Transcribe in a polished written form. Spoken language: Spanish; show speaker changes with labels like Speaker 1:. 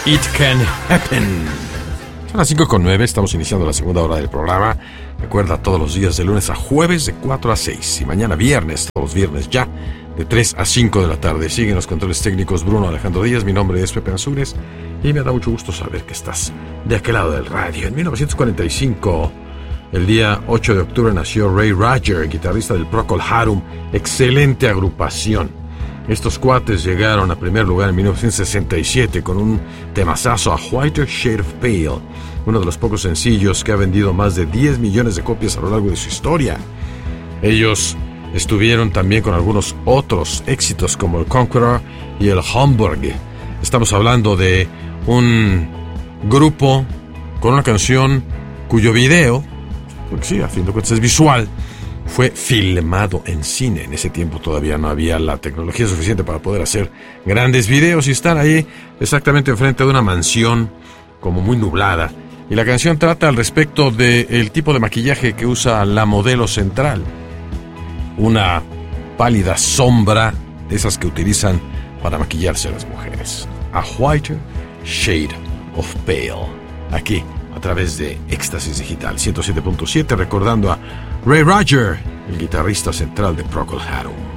Speaker 1: It Can Happen. Son las 5:09, estamos iniciando la segunda hora del programa. Recuerda, todos los días de lunes a jueves de 4 a 6 y mañana viernes, todos los viernes ya, de 3 a 5 de la tarde. Siguen los controles técnicos Bruno Alejandro Díaz, mi nombre es Pepe Ansúrez y me da mucho gusto saber que estás de aquel lado del radio. En 1945, el día 8 de octubre, nació Ray Roger, guitarrista del Procol Harum, excelente agrupación. Estos cuates llegaron a primer lugar en 1967 con un temazazo, A Whiter Shade of Pale, uno de los pocos sencillos que ha vendido más de 10 millones de copias a lo largo de su historia. Ellos estuvieron también con algunos otros éxitos como el Conqueror y el Hamburg. Estamos hablando de un grupo con una canción cuyo video, porque sí, a fin de cuentas es visual, fue filmado en cine. En ese tiempo todavía no había la tecnología suficiente para poder hacer grandes videos y están ahí exactamente enfrente de una mansión como muy nublada. Y la canción trata al respecto del tipo de maquillaje que usa la modelo central. Una pálida sombra de esas que utilizan para maquillarse a las mujeres. A Whiter Shade of Pale. Aquí, a través de Éxtasis Digital 107.7, recordando a Ray Roger, el guitarrista central de Procol Harum.